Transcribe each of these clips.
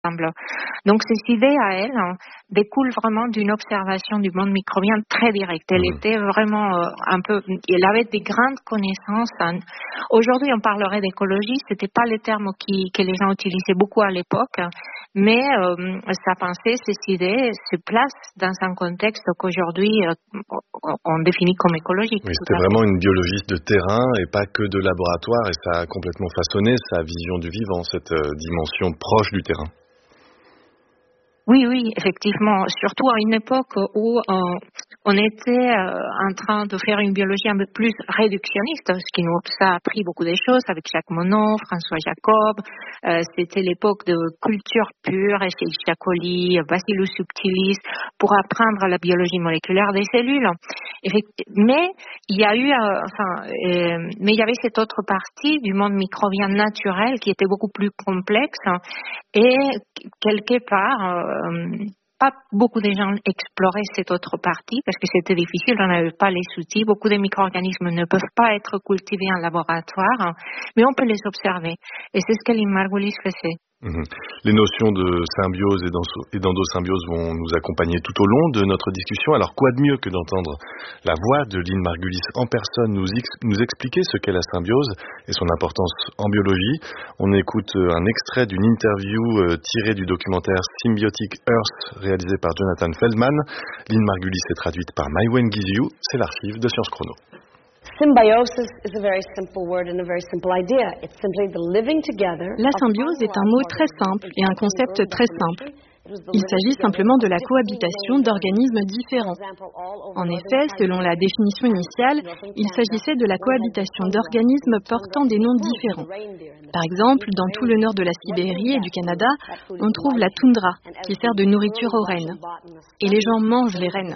ensemble. Donc cette idée à elle découle vraiment d'une observation du monde microbien très directe. Elle était vraiment elle avait des grandes connaissances. Aujourd'hui, on parlerait d'écologie. C'était pas le terme que les gens utilisaient beaucoup à l'époque, mais sa pensée, cette idée se place dans un contexte qu'aujourd'hui on définit comme écologique. Oui, c'était vraiment une biologiste de terrain et pas que de laboratoire, et ça a complètement façonné sa vision du vivant, cette dimension proche du terrain. Oui, effectivement. Surtout à une époque où on était en train de faire une biologie un peu plus réductionniste, ce qui nous a appris beaucoup de choses avec Jacques Monod, François Jacob. C'était l'époque de culture pure, Escherichia coli, Bacillus subtilis, pour apprendre la biologie moléculaire des cellules. Mais il y a eu, mais il y avait cette autre partie du monde microbien naturel qui était beaucoup plus complexe et quelque part, pas beaucoup de gens exploraient cette autre partie parce que c'était difficile, on n'avait pas les outils. Beaucoup de micro-organismes ne peuvent pas être cultivés en laboratoire, mais on peut les observer. Et c'est ce que Lynn Margulis faisait. Les notions de symbiose et d'endosymbiose vont nous accompagner tout au long de notre discussion. Alors quoi de mieux que d'entendre la voix de Lynn Margulis en personne nous expliquer ce qu'est la symbiose et son importance en biologie. On écoute un extrait d'une interview tirée du documentaire Symbiotic Earth réalisé par Jonathan Feldman. Lynn Margulis est traduite par Maïwen Guizhou. C'est l'archive de Sciences Chrono. Symbiosis is a very simple word and a very simple idea. It's simply the living together. La symbiose est un mot très simple et un concept très simple. Il s'agit simplement de la cohabitation d'organismes différents. En effet, selon la définition initiale, il s'agissait de la cohabitation d'organismes portant des noms différents. Par exemple, dans tout le nord de la Sibérie et du Canada, on trouve la toundra, qui sert de nourriture aux rennes. Et les gens mangent les rennes.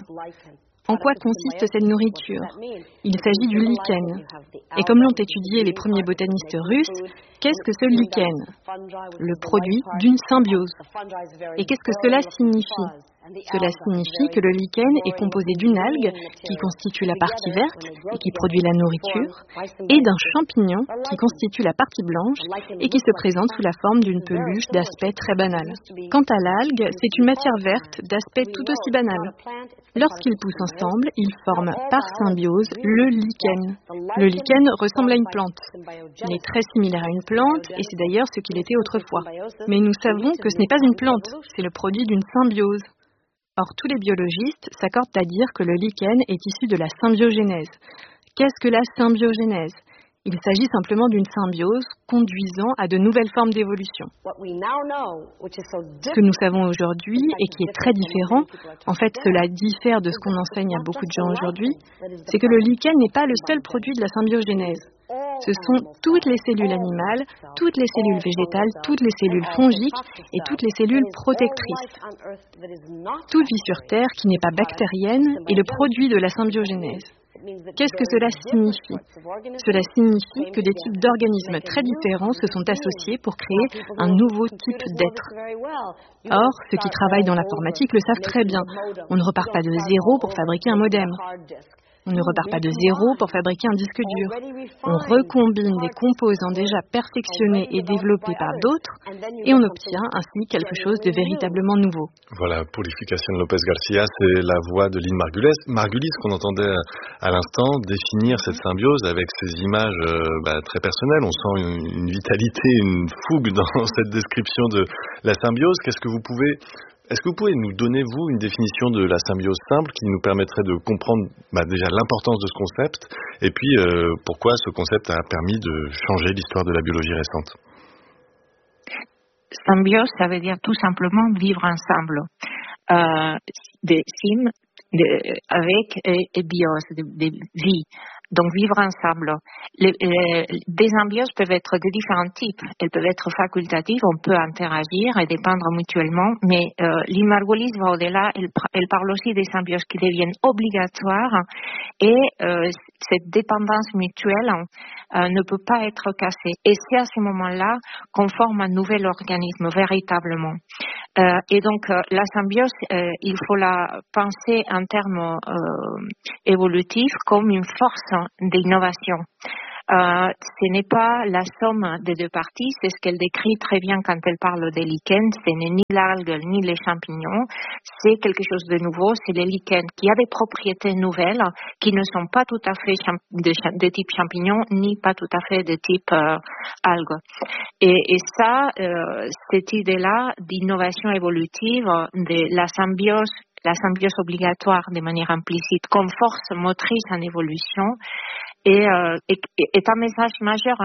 En quoi consiste cette nourriture? Il s'agit du lichen. Et comme l'ont étudié les premiers botanistes russes, qu'est-ce que ce lichen? Le produit d'une symbiose. Et qu'est-ce que cela signifie? Cela signifie que le lichen est composé d'une algue qui constitue la partie verte et qui produit la nourriture, et d'un champignon qui constitue la partie blanche et qui se présente sous la forme d'une peluche d'aspect très banal. Quant à l'algue, c'est une matière verte d'aspect tout aussi banal. Lorsqu'ils poussent ensemble, ils forment par symbiose le lichen. Le lichen ressemble à une plante. Il est très similaire à une plante et c'est d'ailleurs ce qu'il était autrefois. Mais nous savons que ce n'est pas une plante, c'est le produit d'une symbiose. Or, tous les biologistes s'accordent à dire que le lichen est issu de la symbiogénèse. Qu'est-ce que la symbiogénèse? Il s'agit simplement d'une symbiose conduisant à de nouvelles formes d'évolution. Ce que nous savons aujourd'hui et qui est très différent, en fait cela diffère de ce qu'on enseigne à beaucoup de gens aujourd'hui, c'est que le lichen n'est pas le seul produit de la symbiogénèse. Ce sont toutes les cellules animales, toutes les cellules végétales, toutes les cellules fongiques et toutes les cellules protectrices. Toute vie sur Terre qui n'est pas bactérienne est le produit de la symbiogénèse. Qu'est-ce que cela signifie? Cela signifie que des types d'organismes très différents se sont associés pour créer un nouveau type d'être. Or, ceux qui travaillent dans l'informatique le savent très bien. On ne repart pas de zéro pour fabriquer un modem. On ne repart pas de zéro pour fabriquer un disque dur. On recombine des composants déjà perfectionnés et développés par d'autres et on obtient ainsi quelque chose de véritablement nouveau. Voilà, Purificación López García, c'est la voix de Lynn Margulis qu'on entendait à l'instant définir cette symbiose avec ces images très personnelles. On sent une vitalité, une fougue dans cette description de la symbiose. Est-ce que vous pouvez nous donner, vous, une définition de la symbiose simple qui nous permettrait de comprendre déjà l'importance de ce concept et puis pourquoi ce concept a permis de changer l'histoire de la biologie récente? Symbiose, ça veut dire tout simplement vivre ensemble. Des sim avec et bios, de vie. Donc vivre ensemble. Des symbioses peuvent être de différents types. Elles peuvent être facultatives, on peut interagir et dépendre mutuellement, mais Lynn Margulis va au-delà, elle parle aussi des symbioses qui deviennent obligatoires et cette dépendance mutuelle ne peut pas être cassée. Et c'est à ce moment-là qu'on forme un nouvel organisme, véritablement. Et donc la symbiose, il faut la penser en termes évolutifs comme une force d'innovation. ce n'est pas la somme des deux parties, c'est ce qu'elle décrit très bien quand elle parle des lichens, ce n'est ni l'algue ni les champignons, c'est quelque chose de nouveau, c'est les lichens qui a des propriétés nouvelles qui ne sont pas tout à fait de type champignon ni pas tout à fait de type algue. Et ça, cette idée-là d'innovation évolutive, de la symbiose obligatoire de manière implicite comme force motrice en évolution est un message majeur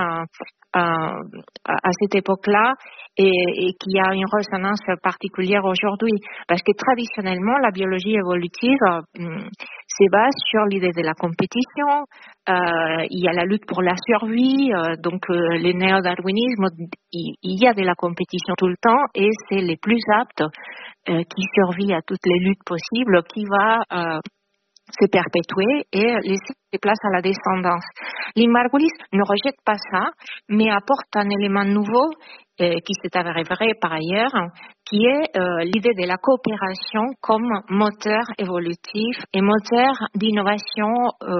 à cette époque-là et qui a une résonance particulière aujourd'hui. Parce que traditionnellement, la biologie évolutive se base sur l'idée de la compétition. Il y a la lutte pour la survie. Donc, le néo-darwinisme, il y a de la compétition tout le temps et c'est les plus aptes qui survivent à toutes les luttes possibles qui va se perpétuer et laisser place à la descendance. Lynn Margulis ne rejette pas ça, mais apporte un élément nouveau qui s'est avéré vrai par ailleurs, qui est l'idée de la coopération comme moteur évolutif et moteur d'innovation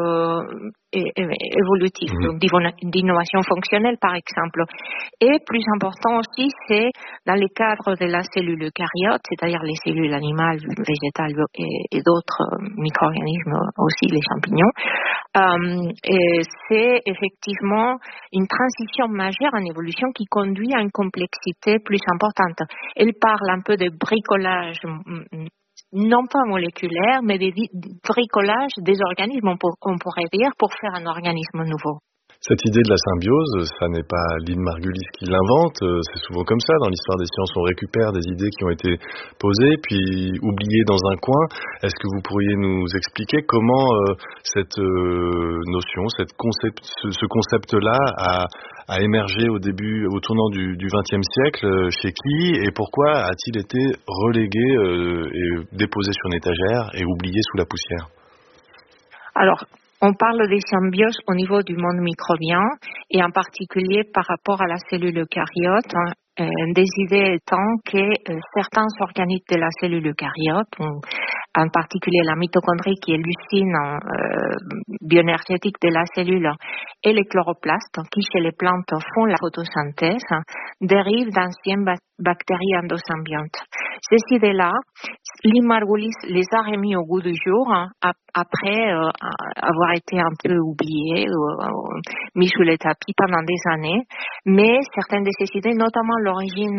évolutive, donc d'innovation fonctionnelle par exemple. Et plus important aussi, c'est dans le cadre de la cellule eucaryote, c'est-à-dire les cellules animales, végétales et d'autres micro-organismes aussi, les champignons. Et c'est effectivement une transition majeure en évolution qui conduit à une complexité plus importante. Elle parle un peu de bricolage, non pas moléculaire, mais de bricolage des organismes, on pourrait dire, pour faire un organisme nouveau. Cette idée de la symbiose, ça n'est pas Lynn Margulis qui l'invente, c'est souvent comme ça dans l'histoire des sciences, on récupère des idées qui ont été posées puis oubliées dans un coin. Est-ce que vous pourriez nous expliquer comment cette notion, ce concept-là a émergé au tournant du XXe siècle, chez qui et pourquoi a-t-il été relégué et déposé sur une étagère et oublié sous la poussière ? Alors, on parle des symbioses au niveau du monde microbien et en particulier par rapport à la cellule eucaryote, des idées étant que certains organites de la cellule eucaryote, en particulier la mitochondrie qui est l'usine bioénergétique de la cellule et les chloroplastes qui chez les plantes font la photosynthèse, dérivent d'anciennes bactéries endosymbiontes. Ces idées-là, Lynn Margulis les a remis au goût du jour après avoir été un peu oubliées, mis sous le tapis pendant des années, mais certaines de ces idées, notamment l'origine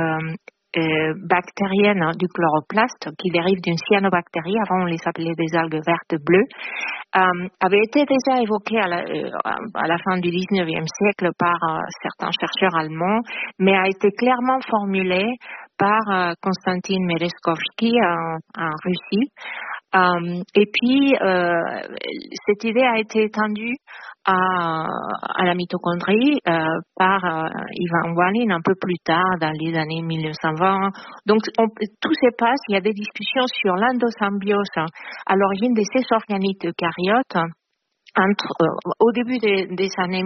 bactérienne du chloroplaste, qui dérive d'une cyanobactérie, avant on les appelait des algues vertes bleues, avait été déjà évoquée à la fin du 19e siècle par certains chercheurs allemands, mais a été clairement formulée par Konstantin Merezkovski en Russie. Et puis, cette idée a été étendue à la mitochondrie par Ivan Walin un peu plus tard, dans les années 1920. Donc, tout se passe, il y a des discussions sur l'endosymbiose à l'origine de ces organites eucaryotes au début des années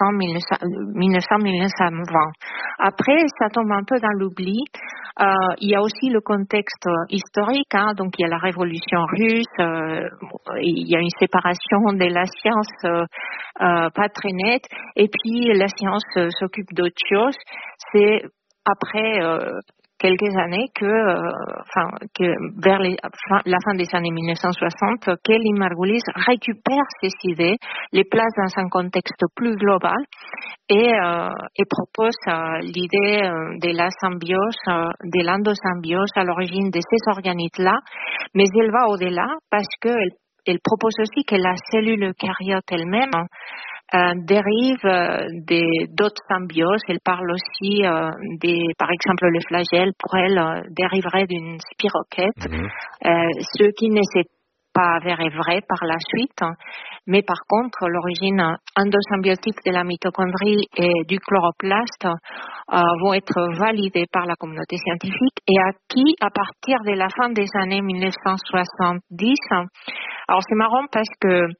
1900-1920. Après, ça tombe un peu dans l'oubli. Il y a aussi le contexte historique, donc il y a la révolution russe, il y a une séparation de la science pas très nette, et puis la science s'occupe d'autre chose. C'est après quelques années que vers la fin des années 1960, que Lynn Margulis récupère ces idées, les place dans un contexte plus global et propose l'idée de la symbiose, de l'endosymbiose à l'origine de ces organites-là, mais elle va au-delà parce qu'elle propose aussi que la cellule eucaryote elle-même dérive d'autres symbioses. Elle parle aussi par exemple, le flagelle, pour elle, dériverait d'une spirochète, ce qui ne s'est pas avéré vrai par la suite. Mais par contre, l'origine endosymbiotique de la mitochondrie et du chloroplaste vont être validées par la communauté scientifique et acquis à partir de la fin des années 1970. Alors c'est marrant parce que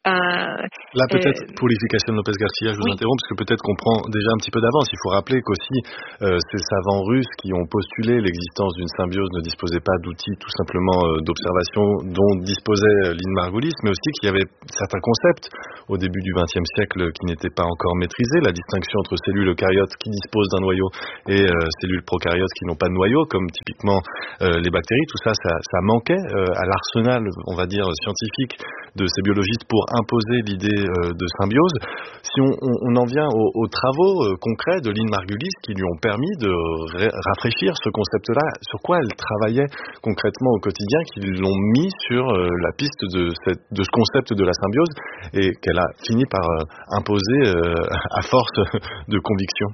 Là, peut-être, Purificación López García, je vous interromps, parce que peut-être qu'on prend déjà un petit peu d'avance. Il faut rappeler qu'aussi, ces savants russes qui ont postulé l'existence d'une symbiose ne disposaient pas d'outils tout simplement d'observation dont disposait Lynn Margulis, mais aussi qu'il y avait certains concepts au début du XXe siècle qui n'étaient pas encore maîtrisés. La distinction entre cellules eucaryotes qui disposent d'un noyau et cellules prokaryotes qui n'ont pas de noyau, comme typiquement les bactéries. Tout ça, ça manquait à l'arsenal, on va dire, scientifique de ces biologistes pour imposer l'idée de symbiose. Si on en vient aux travaux concrets de Lynn Margulis qui lui ont permis de rafraîchir ce concept-là, sur quoi elle travaillait concrètement au quotidien, qui l'ont mis sur la piste de ce concept de la symbiose et qu'elle a fini par imposer à force de conviction.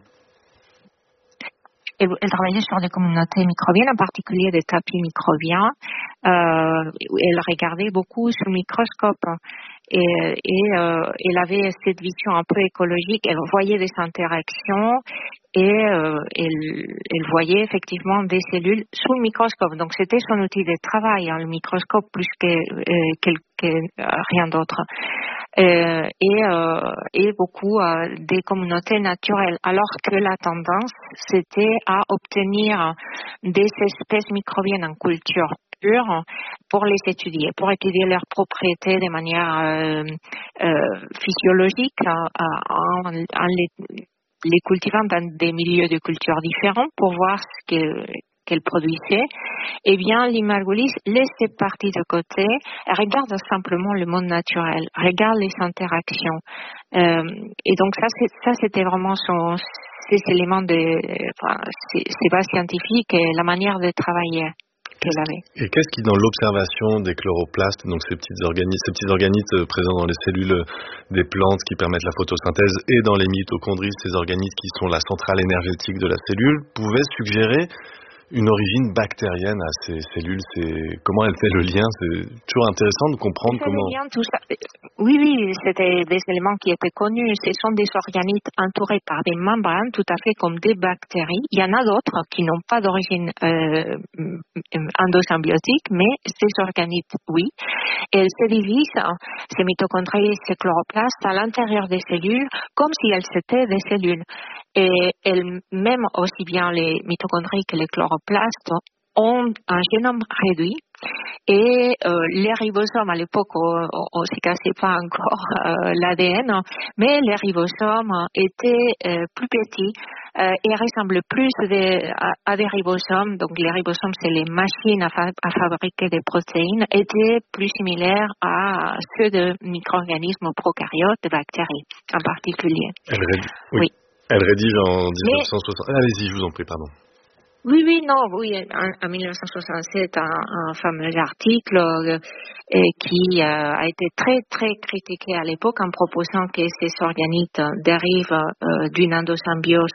Elle travaillait sur des communautés microbiennes, en particulier des tapis microbiens. Elle regardait beaucoup sous le microscope et elle avait cette vision un peu écologique. Elle voyait des interactions et elle voyait effectivement des cellules sous le microscope. Donc c'était son outil de travail, le microscope plus que rien d'autre. Et beaucoup des communautés naturelles, alors que la tendance c'était à obtenir des espèces microbiennes en culture pure pour les étudier, pour étudier leurs propriétés de manière physiologique en les cultivant dans des milieux de culture différents pour voir ce qu'elle produisait. Eh bien, Lynn Margulis laisse cette partie de côté et regarde simplement le monde naturel, regarde les interactions. Et donc ça c'était vraiment ces éléments ces bases scientifiques et la manière de travailler qu'elle avait. Et qu'est-ce qui, dans l'observation des chloroplastes, donc ces petits organites présents dans les cellules des plantes qui permettent la photosynthèse, et dans les mitochondries, ces organites qui sont la centrale énergétique de la cellule, pouvaient suggérer une origine bactérienne à ces cellules? Comment elle fait le lien? C'est toujours intéressant de comprendre comment... Tout ça. Oui, c'était des éléments qui étaient connus. Ce sont des organites entourés par des membranes, tout à fait comme des bactéries. Il y en a d'autres qui n'ont pas d'origine endosymbiotique, mais ces organites, oui. Et elles se divisent, ces mitochondries, ces chloroplastes, à l'intérieur des cellules, comme si elles étaient des cellules. Et elles-mêmes, aussi bien les mitochondries que les chloroplastes, ont un génome réduit. Et les ribosomes, à l'époque, on ne se cassait pas encore l'ADN, mais les ribosomes étaient plus petits et ressemblent plus à des ribosomes. Donc les ribosomes, c'est les machines à fabriquer des protéines, étaient plus similaires à ceux de micro-organismes prokaryotes, de bactéries en particulier. Oui. Elle rédige en 1960. Allez-y, je vous en prie, pardon. Oui, en 1967, un fameux article qui a été très, très critiqué à l'époque en proposant que ces organites dérivent d'une endosymbiose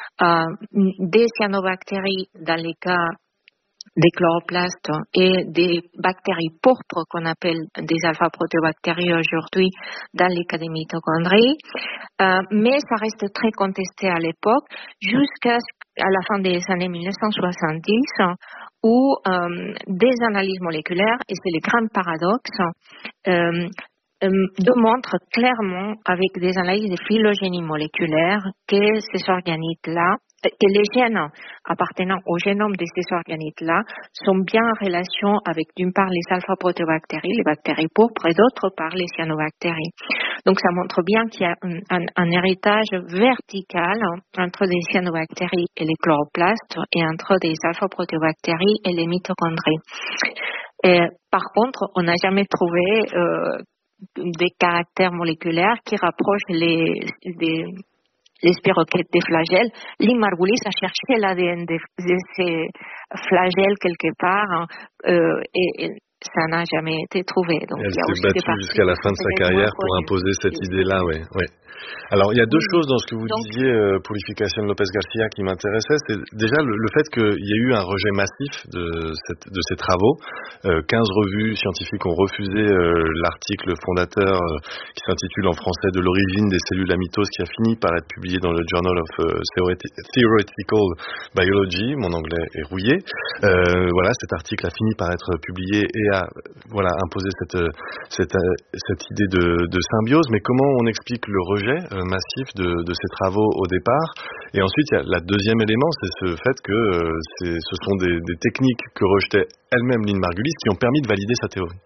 des cyanobactéries dans les cas des chloroplastes et des bactéries pourpres qu'on appelle des alpha-protéobactéries aujourd'hui dans les cas des mitochondries. Mais ça reste très contesté à l'époque jusqu'à la fin des années 1970 où des analyses moléculaires, et c'est le grand paradoxe, démontrent clairement avec des analyses de phylogénie moléculaire que ces organites-là, que les gènes appartenant au génome de ces organites-là sont bien en relation avec d'une part les alpha-protéobactéries, les bactéries pourpres, et d'autre part les cyanobactéries. Donc ça montre bien qu'il y a un héritage vertical entre les cyanobactéries et les chloroplastes et entre des alpha-protéobactéries et les mitochondries. Par contre, on n'a jamais trouvé des caractères moléculaires qui rapprochent les spirochètes des flagelles. Lynn Margulis a cherché l'ADN de ces flagelles quelque part et ça n'a jamais été trouvé. Donc, elle s'est battue jusqu'à la fin de sa carrière pour imposer cette idée-là, oui. Alors, il y a deux choses dans ce que vous disiez, Purificación López García, qui m'intéressaient. C'est déjà le fait qu'il y ait eu un rejet massif de ces travaux. 15 revues scientifiques ont refusé l'article fondateur qui s'intitule en français « De l'origine des cellules à mitose » qui a fini par être publié dans le Journal of Theoretical Biology. Mon anglais est rouillé. Voilà, cet article a fini par être publié et a imposé cette idée de symbiose. Mais comment on explique le rejet massif de ces travaux au départ? Et ensuite, il y a le deuxième élément, c'est ce fait que ce sont des techniques que rejetait elle-même Lynn Margulis qui ont permis de valider sa théorie.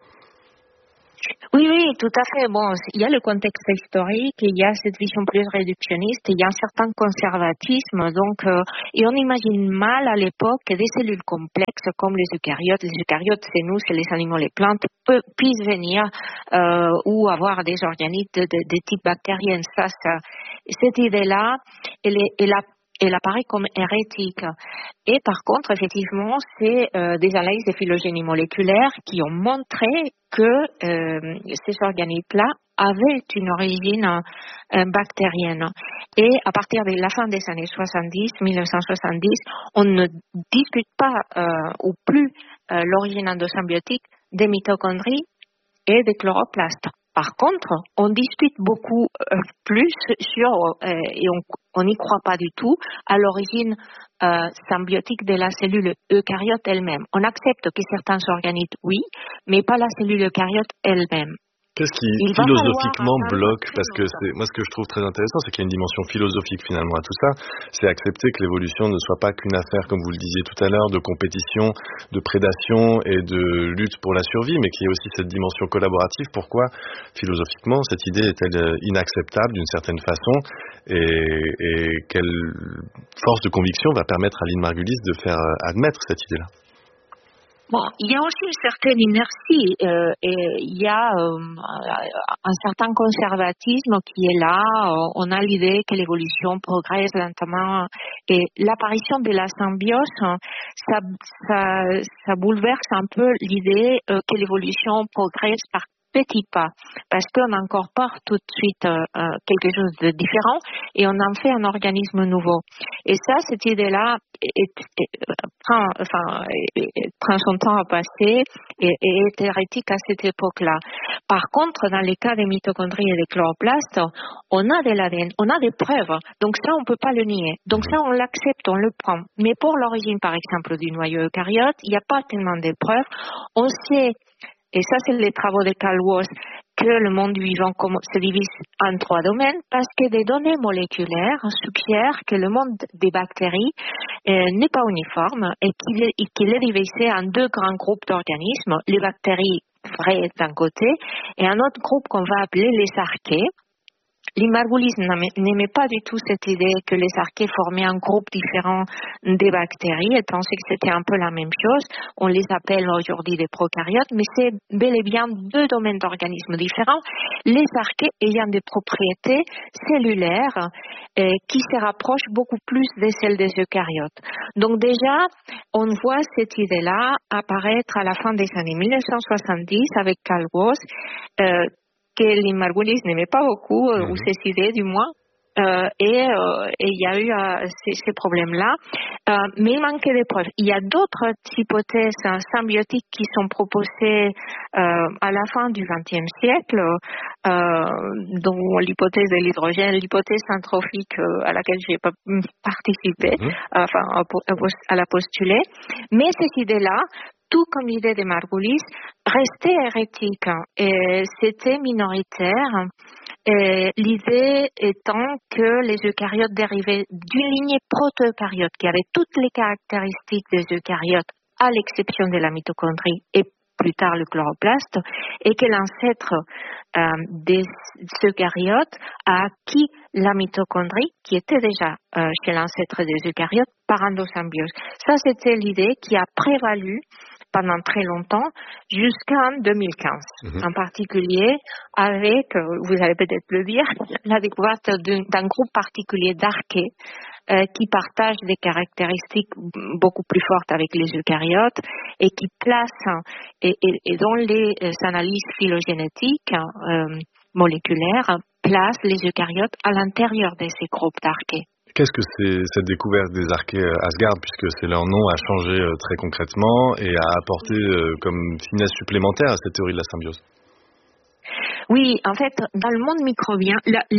Oui, tout à fait. Bon, il y a le contexte historique, il y a cette vision plus réductionniste, il y a un certain conservatisme. Donc, et on imagine mal à l'époque que des cellules complexes comme les eucaryotes, c'est nous, c'est les animaux, les plantes, puissent venir ou avoir des organismes de type bactérien. Cette idée-là, elle apparaît comme hérétique. Et par contre, effectivement, c'est des analyses de phylogénie moléculaire qui ont montré que ces organismes-là avaient une origine bactérienne. Et à partir de la fin des années 1970, on ne discute pas ou plus l'origine endosymbiotique des mitochondries et des chloroplastes. Par contre, on discute beaucoup plus sur, et on n'y croit pas du tout, à l'origine symbiotique de la cellule eucaryote elle-même. On accepte que certains organismes, oui, mais pas la cellule eucaryote elle-même. Qu'est-ce qui philosophiquement bloque? Parce que moi ce que je trouve très intéressant, c'est qu'il y a une dimension philosophique finalement à tout ça. C'est accepter que l'évolution ne soit pas qu'une affaire, comme vous le disiez tout à l'heure, de compétition, de prédation et de lutte pour la survie, mais qu'il y ait aussi cette dimension collaborative. Pourquoi philosophiquement cette idée est-elle inacceptable d'une certaine façon, et quelle force de conviction va permettre à Lynn Margulis de faire admettre cette idée-là? Bon, il y a aussi une certaine inertie et il y a un certain conservatisme qui est là. On a l'idée que l'évolution progresse lentement et l'apparition de la symbiose, ça bouleverse un peu l'idée que l'évolution progresse par petits pas, parce qu'on incorpore tout de suite quelque chose de différent et on en fait un organisme nouveau. Et ça, cette idée-là prend son temps à passer et est hérétique à cette époque-là. Par contre, dans les cas des mitochondries et des chloroplastes, on a de l'ADN, on a des preuves. Donc ça, on ne peut pas le nier. Donc ça, on l'accepte, on le prend. Mais pour l'origine, par exemple, du noyau eucaryote, il n'y a pas tellement de preuves. On sait, et ça, c'est les travaux de Carl Woese, que le monde vivant se divise en 3 domaines parce que des données moléculaires suggèrent que le monde des bactéries n'est pas uniforme et qu'il est divisé en 2 grands groupes d'organismes, les bactéries vraies d'un côté et un autre groupe qu'on va appeler les archées. Lynn Margulis n'aimait pas du tout cette idée que les archées formaient un groupe différent des bactéries. Elle pensait que c'était un peu la même chose. On les appelle aujourd'hui des prokaryotes, mais c'est bel et bien 2 domaines d'organismes différents. Les archées ayant des propriétés cellulaires qui se rapprochent beaucoup plus de celles des eucaryotes. Donc déjà, on voit cette idée-là apparaître à la fin des années 1970 avec Carl Woese, que Lynn Margulis n'aimait pas beaucoup, ou ces idées du moins, et il y a eu ces problèmes-là, mais il manquait des preuves. Il y a d'autres hypothèses symbiotiques qui sont proposées à la fin du XXe siècle, dont l'hypothèse de l'hydrogène, l'hypothèse syntrophique à laquelle je n'ai pas participé, à la postuler, mais ces idées-là, tout comme l'idée de Margulis, restait hérétique et c'était minoritaire. Et l'idée étant que les eucaryotes dérivaient d'une lignée proto-eucaryote qui avait toutes les caractéristiques des eucaryotes à l'exception de la mitochondrie et plus tard le chloroplaste, et que l'ancêtre des eucaryotes a acquis la mitochondrie qui était déjà chez l'ancêtre des eucaryotes par endosymbiose. Ça, c'était l'idée qui a prévalu pendant très longtemps, jusqu'en 2015. En particulier, avec, vous allez peut-être le dire, la découverte d'un groupe particulier d'archées qui partagent des caractéristiques beaucoup plus fortes avec les eucaryotes et qui placent, et dont les analyses phylogénétiques moléculaires placent les eucaryotes à l'intérieur de ces groupes d'archées. Qu'est-ce que c'est cette découverte des archées Asgard, puisque c'est leur nom, a changé très concrètement et a apporté comme finesse supplémentaire à cette théorie de la symbiose? Oui, en fait, dans le monde microbien,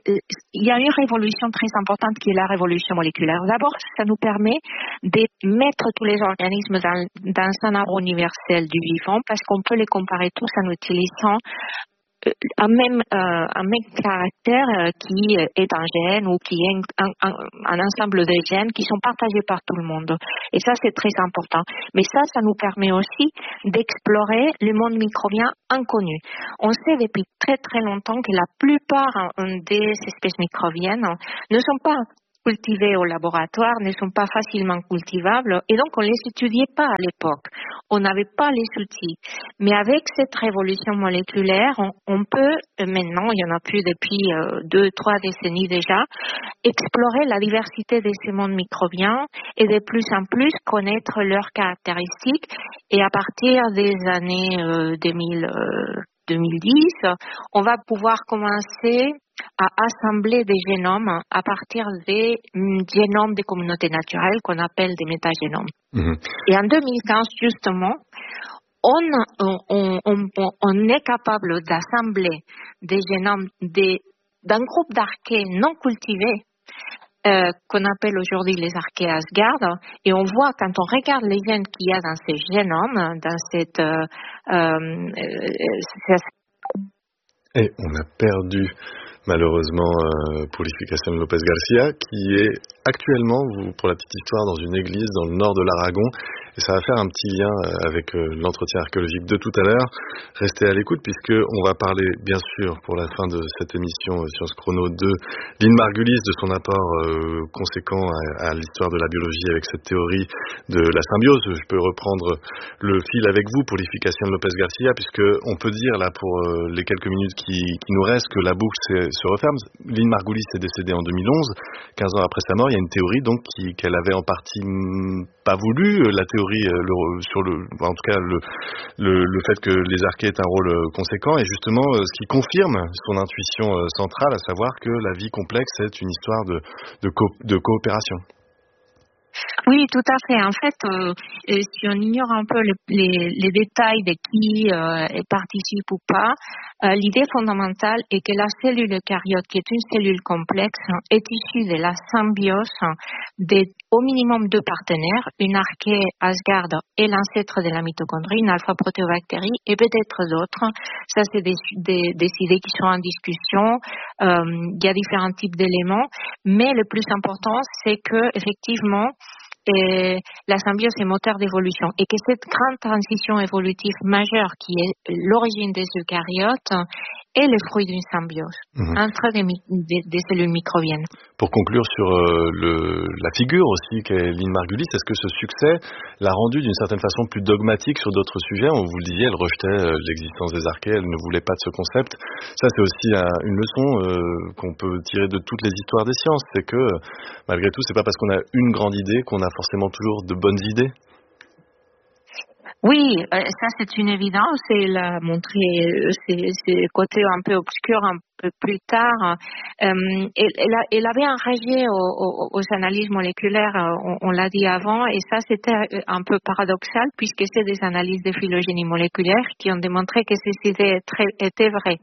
il y a une révolution très importante qui est la révolution moléculaire. D'abord, ça nous permet de mettre tous les organismes dans un arbre universel du vivant parce qu'on peut les comparer tous en utilisant un même caractère qui est un gène ou qui est un ensemble de gènes qui sont partagés par tout le monde. Et ça, c'est très important. Mais ça nous permet aussi d'explorer le monde microbien inconnu. On sait depuis très très longtemps que la plupart des espèces microbiennes ne sont pas cultivées au laboratoire, ne sont pas facilement cultivables et donc on ne les étudiait pas à l'époque. On n'avait pas les outils. Mais avec cette révolution moléculaire, on peut, maintenant, il y en a plus depuis 2-3 décennies déjà, explorer la diversité de ces mondes microbiens et de plus en plus connaître leurs caractéristiques. Et à partir des années 2010, on va pouvoir commencer à assembler des génomes à partir des génomes des communautés naturelles qu'on appelle des métagénomes. Et en 2015, justement, on est capable d'assembler des génomes d'un groupe d'archées non cultivés qu'on appelle aujourd'hui les archées Asgard, et on voit quand on regarde les gènes qu'il y a dans ces génomes, dans cette et on a perdu malheureusement Purificación López García, qui est actuellement, pour la petite histoire, dans une église dans le nord de l'Aragon. Et ça va faire un petit lien avec l'entretien archéologique de tout à l'heure. Restez à l'écoute puisque on va parler, bien sûr, pour la fin de cette émission Sciences Chrono, de Lynn Margulis, de son apport conséquent à l'histoire de la biologie avec cette théorie de la symbiose. Je peux reprendre le fil avec vous, Purificación López García, puisque on peut dire là pour les quelques minutes qui nous restent que la boucle se referme. Lynn Margulis est décédée en 2011, 15 ans après sa mort. Il y a une théorie donc qu'elle avait en partie pas voulu, la théorie en tout cas le fait que les archées aient un rôle conséquent, et justement ce qui confirme son intuition centrale, à savoir que la vie complexe est une histoire de coopération. Oui, tout à fait. En fait, si on ignore un peu les détails de qui participe ou pas, l'idée fondamentale est que la cellule eucaryote, qui est une cellule complexe, est issue de la symbiose au minimum deux partenaires, une archée Asgard et l'ancêtre de la mitochondrie, une alpha-protéobactérie, et peut-être d'autres. Ça, c'est des idées qui sont en discussion. Il y a différents types d'éléments, mais le plus important, c'est que effectivement, la symbiose est moteur d'évolution et que cette grande transition évolutive majeure qui est l'origine des eucaryotes est le fruit d'une symbiose entre des cellules microbiennes. Pour conclure sur la figure aussi qu'est Lynn Margulis, est-ce que ce succès l'a rendue d'une certaine façon plus dogmatique sur d'autres sujets? On vous le disait, elle rejetait l'existence des archées, elle ne voulait pas de ce concept. Ça, c'est aussi une leçon qu'on peut tirer de toutes les histoires des sciences, c'est que malgré tout, c'est pas parce qu'on a une grande idée qu'on a forcément toujours de bonnes idées. Oui, ça c'est une évidence, et elle a montré ses côtés un peu obscurs un peu plus tard. Elle avait enragé aux analyses moléculaires, on l'a dit avant, et ça c'était un peu paradoxal puisque c'est des analyses de phylogénie moléculaire qui ont démontré que ces idées étaient vraies.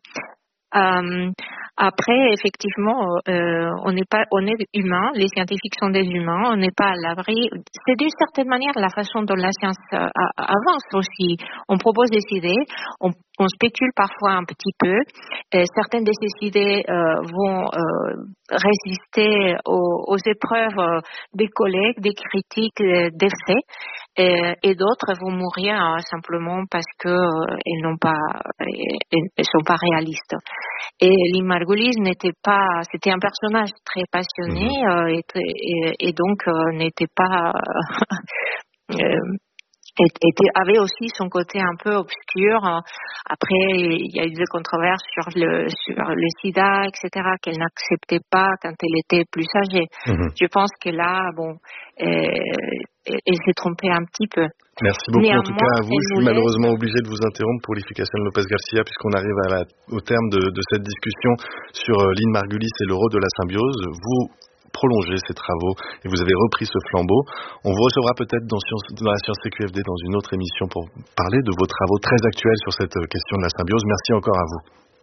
Après, effectivement, on est humain, les scientifiques sont des humains, on n'est pas à l'abri. C'est d'une certaine manière la façon dont la science avance aussi. On propose des idées, on spécule parfois un petit peu. Certaines de ces idées vont résister aux épreuves des collègues, des critiques, des faits. Et d'autres vont mourir simplement parce que elles sont pas réalistes. Et Lynn Margulis c'était un personnage très passionné et donc n'était pas avait aussi son côté un peu obscur. Après, il y a eu des controverses sur le sida, etc., qu'elle n'acceptait pas quand elle était plus âgée. Je pense que là, elle s'est trompée un petit peu. Merci beaucoup. En tout cas, à vous. Je suis malheureusement obligé de vous interrompre, Purificación López García, puisqu'on arrive au terme de cette discussion sur Lynn Margulis et le rôle de la symbiose. Vous prolongez ces travaux et vous avez repris ce flambeau. On vous recevra peut-être dans la Science CQFD dans une autre émission pour parler de vos travaux très actuels sur cette question de la symbiose. Merci encore à vous.